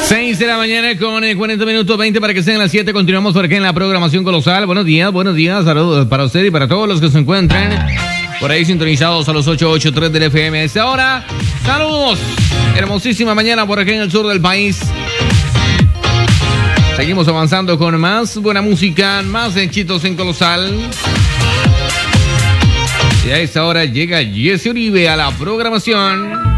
6 de la mañana con 40 minutos 20 para que sean las 7. Continuamos por aquí en la programación colosal. Buenos días. Saludos para usted y para todos los que se encuentran por ahí sintonizados a los 883 del FM. A esta hora, saludos. Hermosísima mañana por aquí en el sur del país. Seguimos avanzando con más buena música, más éxitos en colosal. Y a esta hora llega Jesse Uribe a la programación.